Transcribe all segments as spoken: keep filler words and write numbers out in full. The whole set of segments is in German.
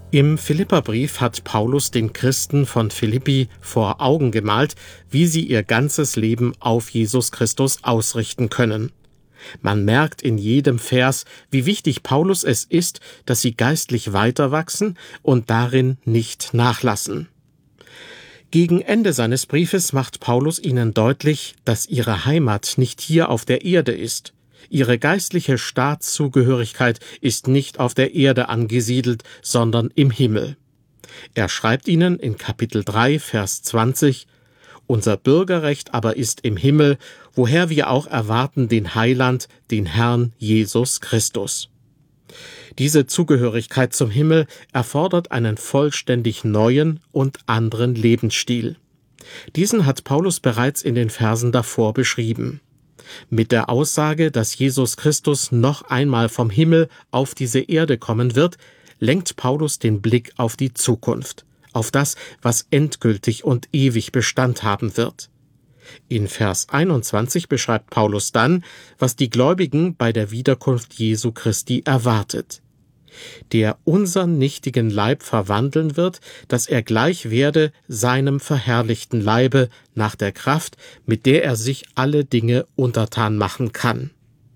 Im Philipperbrief hat Paulus den Christen von Philippi vor Augen gemalt, wie sie ihr ganzes Leben auf Jesus Christus ausrichten können. Man merkt in jedem Vers, wie wichtig Paulus es ist, dass sie geistlich weiterwachsen und darin nicht nachlassen. Gegen Ende seines Briefes macht Paulus ihnen deutlich, dass ihre Heimat nicht hier auf der Erde ist. Ihre geistliche Staatszugehörigkeit ist nicht auf der Erde angesiedelt, sondern im Himmel. Er schreibt ihnen in Kapitel drei, Vers zwanzig: Unser Bürgerrecht aber ist im Himmel, woher wir auch erwarten den Heiland, den Herrn Jesus Christus. Diese Zugehörigkeit zum Himmel erfordert einen vollständig neuen und anderen Lebensstil. Diesen hat Paulus bereits in den Versen davor beschrieben. Mit der Aussage, dass Jesus Christus noch einmal vom Himmel auf diese Erde kommen wird, lenkt Paulus den Blick auf die Zukunft, auf das, was endgültig und ewig Bestand haben wird. In Vers einundzwanzig beschreibt Paulus dann, was die Gläubigen bei der Wiederkunft Jesu Christi erwartet. Der unseren nichtigen Leib verwandeln wird, dass er gleich werde seinem verherrlichten Leibe nach der Kraft, mit der er sich alle Dinge untertan machen kann.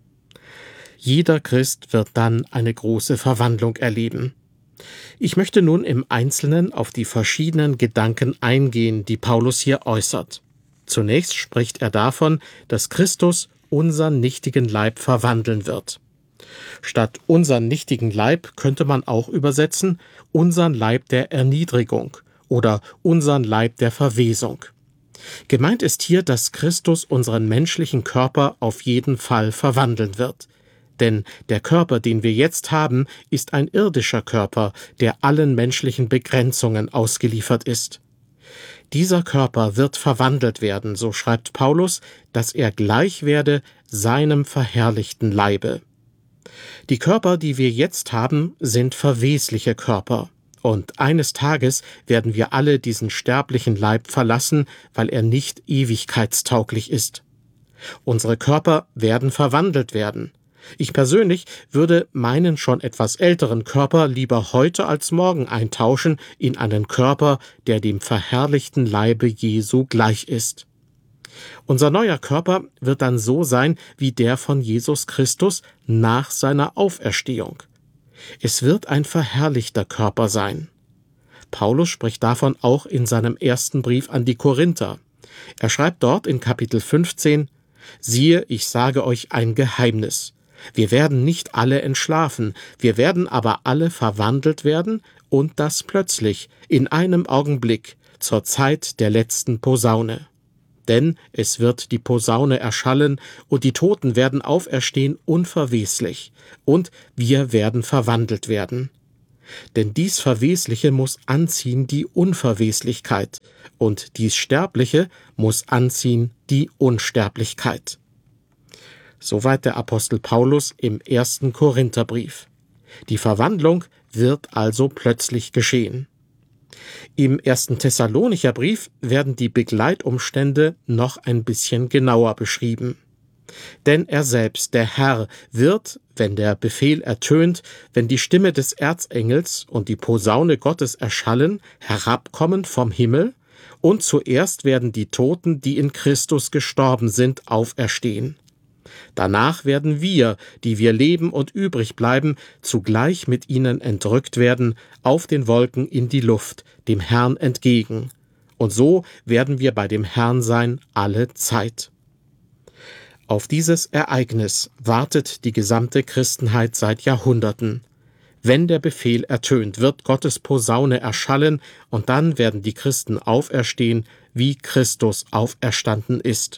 Jeder Christ wird dann eine große Verwandlung erleben. Ich möchte nun im Einzelnen auf die verschiedenen Gedanken eingehen, die Paulus hier äußert. Zunächst spricht er davon, dass Christus unseren nichtigen Leib verwandeln wird. Statt unseren nichtigen Leib könnte man auch übersetzen, unseren Leib der Erniedrigung oder unseren Leib der Verwesung. Gemeint ist hier, dass Christus unseren menschlichen Körper auf jeden Fall verwandeln wird. Denn der Körper, den wir jetzt haben, ist ein irdischer Körper, der allen menschlichen Begrenzungen ausgeliefert ist. Dieser Körper wird verwandelt werden, so schreibt Paulus, dass er gleich werde seinem verherrlichten Leibe. Die Körper, die wir jetzt haben, sind verwesliche Körper. Und eines Tages werden wir alle diesen sterblichen Leib verlassen, weil er nicht ewigkeitstauglich ist. Unsere Körper werden verwandelt werden. Ich persönlich würde meinen schon etwas älteren Körper lieber heute als morgen eintauschen in einen Körper, der dem verherrlichten Leibe Jesu gleich ist. Unser neuer Körper wird dann so sein wie der von Jesus Christus nach seiner Auferstehung. Es wird ein verherrlichter Körper sein. Paulus spricht davon auch in seinem ersten Brief an die Korinther. Er schreibt dort in Kapitel fünfzehn: Siehe, ich sage euch ein Geheimnis. Wir werden nicht alle entschlafen, wir werden aber alle verwandelt werden, und das plötzlich, in einem Augenblick, zur Zeit der letzten Posaune. Denn es wird die Posaune erschallen, und die Toten werden auferstehen unverweslich, und wir werden verwandelt werden. Denn dies Verwesliche muss anziehen die Unverweslichkeit, und dies Sterbliche muss anziehen die Unsterblichkeit. Soweit der Apostel Paulus im ersten Korintherbrief. Die Verwandlung wird also plötzlich geschehen. Im ersten Thessalonicher Brief werden die Begleitumstände noch ein bisschen genauer beschrieben. Denn er selbst, der Herr, wird, wenn der Befehl ertönt, wenn die Stimme des Erzengels und die Posaune Gottes erschallen, herabkommen vom Himmel, und zuerst werden die Toten, die in Christus gestorben sind, auferstehen. Danach werden wir, die wir leben und übrig bleiben, zugleich mit ihnen entrückt werden, auf den Wolken in die Luft, dem Herrn entgegen. Und so werden wir bei dem Herrn sein alle Zeit. Auf dieses Ereignis wartet die gesamte Christenheit seit Jahrhunderten. Wenn der Befehl ertönt, wird Gottes Posaune erschallen, und dann werden die Christen auferstehen, wie Christus auferstanden ist.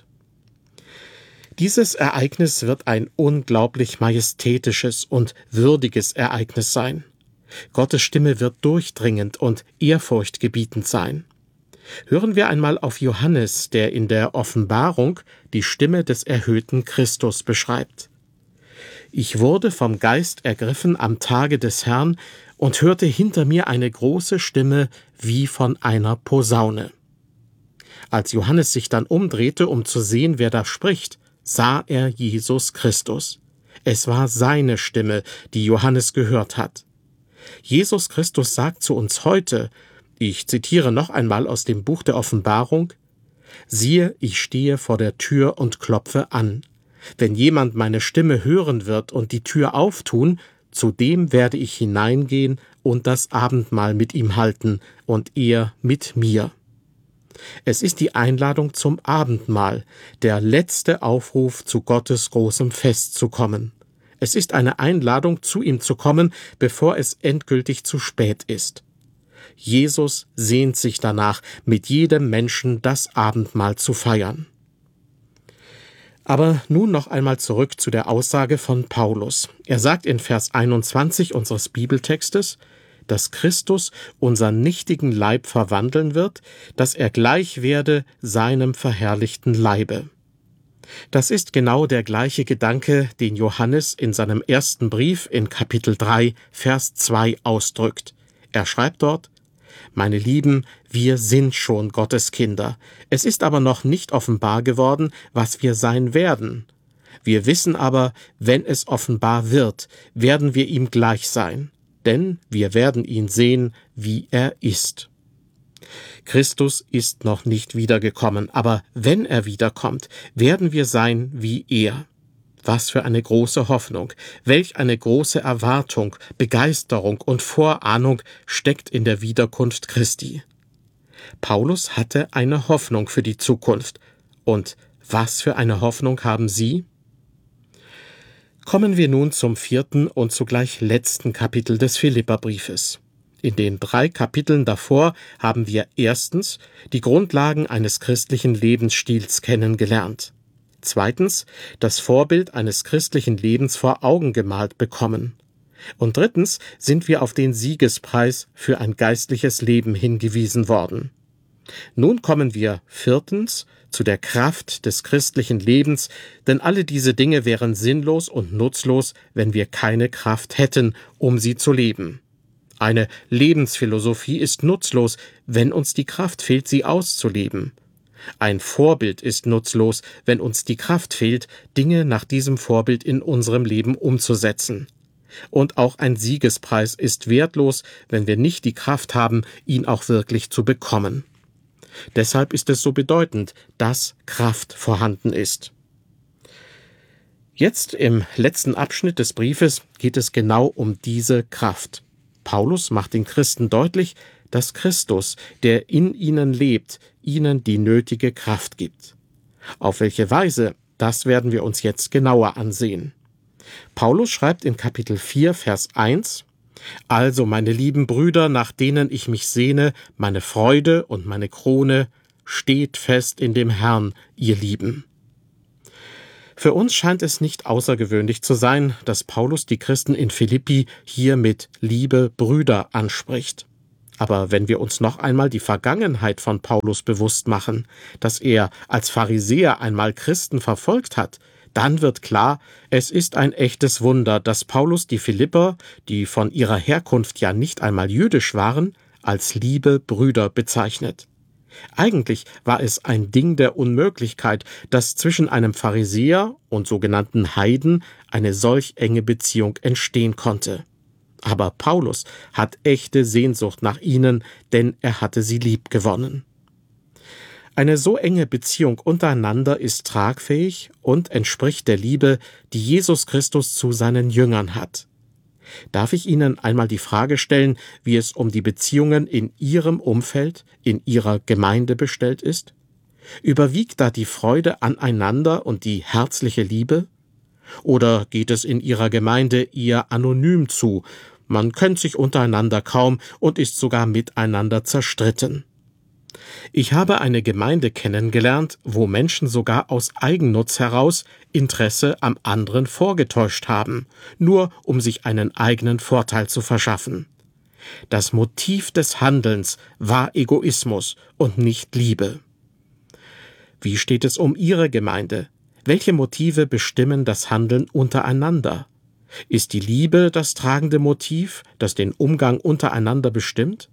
Dieses Ereignis wird ein unglaublich majestätisches und würdiges Ereignis sein. Gottes Stimme wird durchdringend und ehrfurchtgebietend sein. Hören wir einmal auf Johannes, der in der Offenbarung die Stimme des erhöhten Christus beschreibt. Ich wurde vom Geist ergriffen am Tage des Herrn und hörte hinter mir eine große Stimme wie von einer Posaune. Als Johannes sich dann umdrehte, um zu sehen, wer da spricht, sah er Jesus Christus. Es war seine Stimme, die Johannes gehört hat. Jesus Christus sagt zu uns heute, ich zitiere noch einmal aus dem Buch der Offenbarung, »Siehe, ich stehe vor der Tür und klopfe an. Wenn jemand meine Stimme hören wird und die Tür auftun, zu dem werde ich hineingehen und das Abendmahl mit ihm halten und er mit mir.« Es ist die Einladung zum Abendmahl, der letzte Aufruf, zu Gottes großem Fest zu kommen. Es ist eine Einladung, zu ihm zu kommen, bevor es endgültig zu spät ist. Jesus sehnt sich danach, mit jedem Menschen das Abendmahl zu feiern. Aber nun noch einmal zurück zu der Aussage von Paulus. Er sagt in Vers einundzwanzig unseres Bibeltextes, dass Christus unseren nichtigen Leib verwandeln wird, dass er gleich werde seinem verherrlichten Leibe. Das ist genau der gleiche Gedanke, den Johannes in seinem ersten Brief in Kapitel drei, Vers zwei ausdrückt. Er schreibt dort, »Meine Lieben, wir sind schon Gottes Kinder. Es ist aber noch nicht offenbar geworden, was wir sein werden. Wir wissen aber, wenn es offenbar wird, werden wir ihm gleich sein, denn wir werden ihn sehen, wie er ist.« Christus ist noch nicht wiedergekommen, aber wenn er wiederkommt, werden wir sein wie er. Was für eine große Hoffnung, welch eine große Erwartung, Begeisterung und Vorahnung steckt in der Wiederkunft Christi. Paulus hatte eine Hoffnung für die Zukunft. Und was für eine Hoffnung haben Sie? Kommen wir nun zum vierten und zugleich letzten Kapitel des Philipperbriefes. In den drei Kapiteln davor haben wir erstens die Grundlagen eines christlichen Lebensstils kennengelernt. Zweitens das Vorbild eines christlichen Lebens vor Augen gemalt bekommen. Und drittens sind wir auf den Siegespreis für ein geistliches Leben hingewiesen worden. Nun kommen wir viertens zu der Kraft des christlichen Lebens, denn alle diese Dinge wären sinnlos und nutzlos, wenn wir keine Kraft hätten, um sie zu leben. Eine Lebensphilosophie ist nutzlos, wenn uns die Kraft fehlt, sie auszuleben. Ein Vorbild ist nutzlos, wenn uns die Kraft fehlt, Dinge nach diesem Vorbild in unserem Leben umzusetzen. Und auch ein Siegespreis ist wertlos, wenn wir nicht die Kraft haben, ihn auch wirklich zu bekommen. Deshalb ist es so bedeutend, dass Kraft vorhanden ist. Jetzt im letzten Abschnitt des Briefes geht es genau um diese Kraft. Paulus macht den Christen deutlich, dass Christus, der in ihnen lebt, ihnen die nötige Kraft gibt. Auf welche Weise, das werden wir uns jetzt genauer ansehen. Paulus schreibt in Kapitel vier, Vers eins, »Also, meine lieben Brüder, nach denen ich mich sehne, meine Freude und meine Krone, steht fest in dem Herrn, ihr Lieben.« Für uns scheint es nicht außergewöhnlich zu sein, dass Paulus die Christen in Philippi hier mit »liebe Brüder« anspricht. Aber wenn wir uns noch einmal die Vergangenheit von Paulus bewusst machen, dass er als Pharisäer einmal Christen verfolgt hat, dann wird klar, es ist ein echtes Wunder, dass Paulus die Philipper, die von ihrer Herkunft ja nicht einmal jüdisch waren, als liebe Brüder bezeichnet. Eigentlich war es ein Ding der Unmöglichkeit, dass zwischen einem Pharisäer und sogenannten Heiden eine solch enge Beziehung entstehen konnte. Aber Paulus hat echte Sehnsucht nach ihnen, denn er hatte sie lieb gewonnen. Eine so enge Beziehung untereinander ist tragfähig und entspricht der Liebe, die Jesus Christus zu seinen Jüngern hat. Darf ich Ihnen einmal die Frage stellen, wie es um die Beziehungen in Ihrem Umfeld, in Ihrer Gemeinde bestellt ist? Überwiegt da die Freude aneinander und die herzliche Liebe? Oder geht es in Ihrer Gemeinde eher anonym zu? Man kennt sich untereinander kaum und ist sogar miteinander zerstritten. Ich habe eine Gemeinde kennengelernt, wo Menschen sogar aus Eigennutz heraus Interesse am anderen vorgetäuscht haben, nur um sich einen eigenen Vorteil zu verschaffen. Das Motiv des Handelns war Egoismus und nicht Liebe. Wie steht es um Ihre Gemeinde? Welche Motive bestimmen das Handeln untereinander? Ist die Liebe das tragende Motiv, das den Umgang untereinander bestimmt?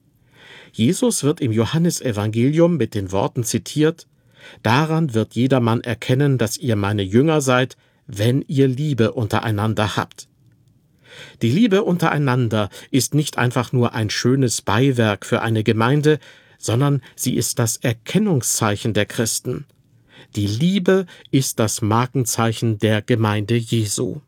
Jesus wird im Johannesevangelium mit den Worten zitiert: »Daran wird jedermann erkennen, dass ihr meine Jünger seid, wenn ihr Liebe untereinander habt.« Die Liebe untereinander ist nicht einfach nur ein schönes Beiwerk für eine Gemeinde, sondern sie ist das Erkennungszeichen der Christen. Die Liebe ist das Markenzeichen der Gemeinde Jesu.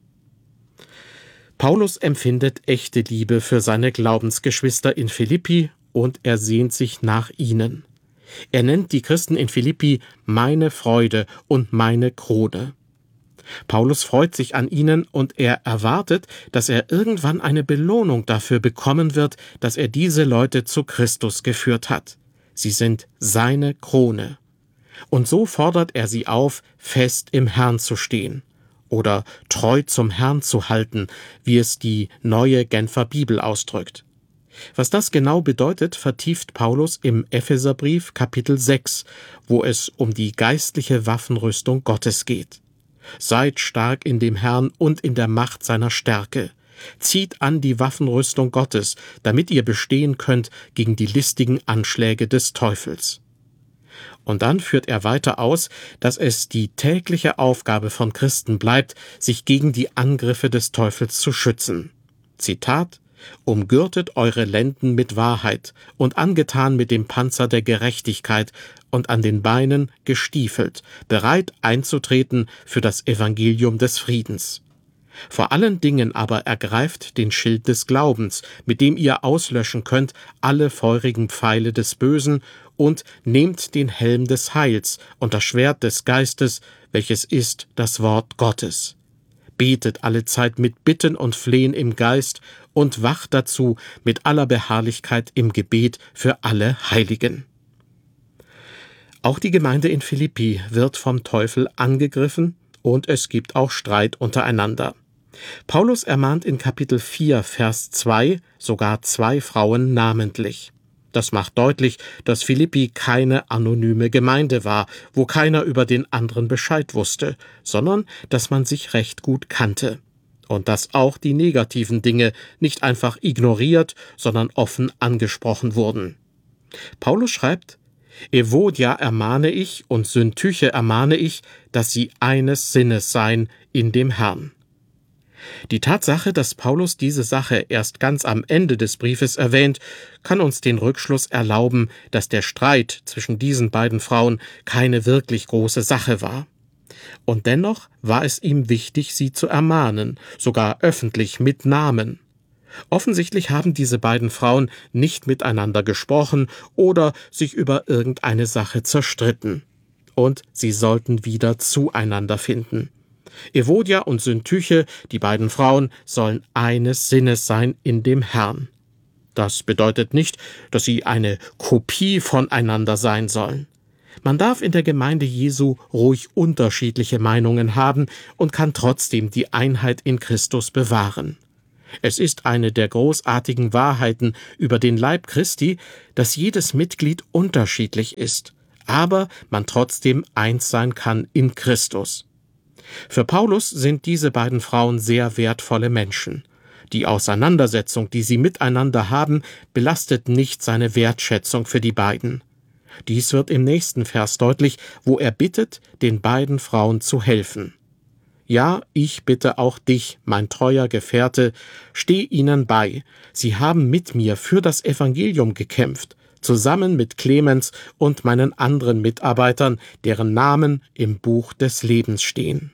Paulus empfindet echte Liebe für seine Glaubensgeschwister in Philippi und er sehnt sich nach ihnen. Er nennt die Christen in Philippi meine Freude und meine Krone. Paulus freut sich an ihnen und er erwartet, dass er irgendwann eine Belohnung dafür bekommen wird, dass er diese Leute zu Christus geführt hat. Sie sind seine Krone. Und so fordert er sie auf, fest im Herrn zu stehen oder treu zum Herrn zu halten, wie es die neue Genfer Bibel ausdrückt. Was das genau bedeutet, vertieft Paulus im Epheserbrief Kapitel sechs, wo es um die geistliche Waffenrüstung Gottes geht. Seid stark in dem Herrn und in der Macht seiner Stärke. Zieht an die Waffenrüstung Gottes, damit ihr bestehen könnt gegen die listigen Anschläge des Teufels. Und dann führt er weiter aus, dass es die tägliche Aufgabe von Christen bleibt, sich gegen die Angriffe des Teufels zu schützen. Zitat: Umgürtet eure Lenden mit Wahrheit und angetan mit dem Panzer der Gerechtigkeit und an den Beinen gestiefelt, bereit einzutreten für das Evangelium des Friedens. Vor allen Dingen aber ergreift den Schild des Glaubens, mit dem ihr auslöschen könnt alle feurigen Pfeile des Bösen, und nehmt den Helm des Heils und das Schwert des Geistes, welches ist das Wort Gottes. Betet allezeit mit Bitten und Flehen im Geist und wacht dazu mit aller Beharrlichkeit im Gebet für alle Heiligen. Auch die Gemeinde in Philippi wird vom Teufel angegriffen und es gibt auch Streit untereinander. Paulus ermahnt in Kapitel vier, Vers zwei sogar zwei Frauen namentlich. Das macht deutlich, dass Philippi keine anonyme Gemeinde war, wo keiner über den anderen Bescheid wusste, sondern dass man sich recht gut kannte. Und dass auch die negativen Dinge nicht einfach ignoriert, sondern offen angesprochen wurden. Paulus schreibt: Evodia ermahne ich und Syntyche ermahne ich, dass sie eines Sinnes seien in dem Herrn. Die Tatsache, dass Paulus diese Sache erst ganz am Ende des Briefes erwähnt, kann uns den Rückschluss erlauben, dass der Streit zwischen diesen beiden Frauen keine wirklich große Sache war. Und dennoch war es ihm wichtig, sie zu ermahnen, sogar öffentlich mit Namen. Offensichtlich haben diese beiden Frauen nicht miteinander gesprochen oder sich über irgendeine Sache zerstritten. Und sie sollten wieder zueinander finden. Evodia und Syntyche, die beiden Frauen, sollen eines Sinnes sein in dem Herrn. Das bedeutet nicht, dass sie eine Kopie voneinander sein sollen. Man darf in der Gemeinde Jesu ruhig unterschiedliche Meinungen haben und kann trotzdem die Einheit in Christus bewahren. Es ist eine der großartigen Wahrheiten über den Leib Christi, dass jedes Mitglied unterschiedlich ist, aber man trotzdem eins sein kann in Christus. Für Paulus sind diese beiden Frauen sehr wertvolle Menschen. Die Auseinandersetzung, die sie miteinander haben, belastet nicht seine Wertschätzung für die beiden. Dies wird im nächsten Vers deutlich, wo er bittet, den beiden Frauen zu helfen. Ja, ich bitte auch dich, mein treuer Gefährte, steh ihnen bei. Sie haben mit mir für das Evangelium gekämpft, zusammen mit Clemens und meinen anderen Mitarbeitern, deren Namen im Buch des Lebens stehen.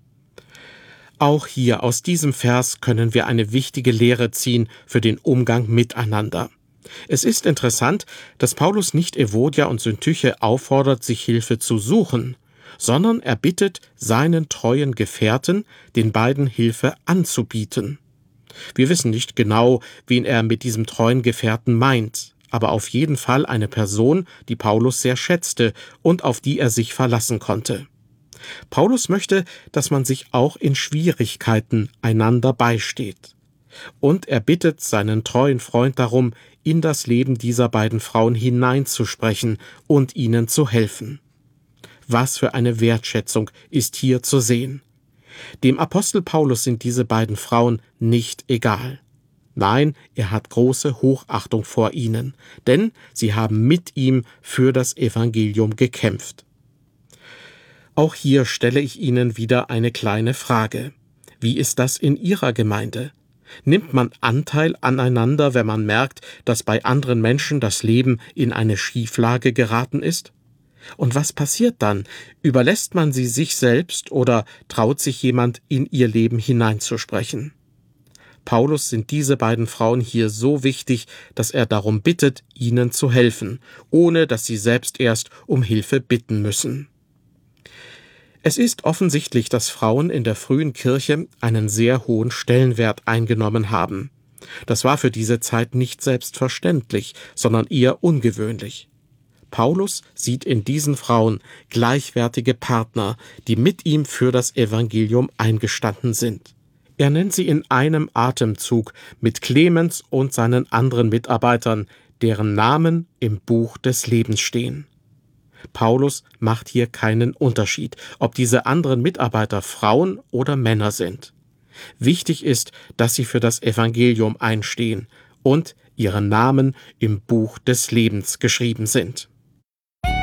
Auch hier aus diesem Vers können wir eine wichtige Lehre ziehen für den Umgang miteinander. Es ist interessant, dass Paulus nicht Evodia und Syntyche auffordert, sich Hilfe zu suchen, sondern er bittet seinen treuen Gefährten, den beiden Hilfe anzubieten. Wir wissen nicht genau, wen er mit diesem treuen Gefährten meint, aber auf jeden Fall eine Person, die Paulus sehr schätzte und auf die er sich verlassen konnte. Paulus möchte, dass man sich auch in Schwierigkeiten einander beisteht. Und er bittet seinen treuen Freund darum, in das Leben dieser beiden Frauen hineinzusprechen und ihnen zu helfen. Was für eine Wertschätzung ist hier zu sehen. Dem Apostel Paulus sind diese beiden Frauen nicht egal. Nein, er hat große Hochachtung vor ihnen, denn sie haben mit ihm für das Evangelium gekämpft. Auch hier stelle ich Ihnen wieder eine kleine Frage. Wie ist das in Ihrer Gemeinde? Nimmt man Anteil aneinander, wenn man merkt, dass bei anderen Menschen das Leben in eine Schieflage geraten ist? Und was passiert dann? Überlässt man sie sich selbst oder traut sich jemand in ihr Leben hineinzusprechen? Paulus sind diese beiden Frauen hier so wichtig, dass er darum bittet, ihnen zu helfen, ohne dass sie selbst erst um Hilfe bitten müssen. Es ist offensichtlich, dass Frauen in der frühen Kirche einen sehr hohen Stellenwert eingenommen haben. Das war für diese Zeit nicht selbstverständlich, sondern eher ungewöhnlich. Paulus sieht in diesen Frauen gleichwertige Partner, die mit ihm für das Evangelium eingestanden sind. Er nennt sie in einem Atemzug mit Clemens und seinen anderen Mitarbeitern, deren Namen im Buch des Lebens stehen. Paulus macht hier keinen Unterschied, ob diese anderen Mitarbeiter Frauen oder Männer sind. Wichtig ist, dass sie für das Evangelium einstehen und ihre Namen im Buch des Lebens geschrieben sind.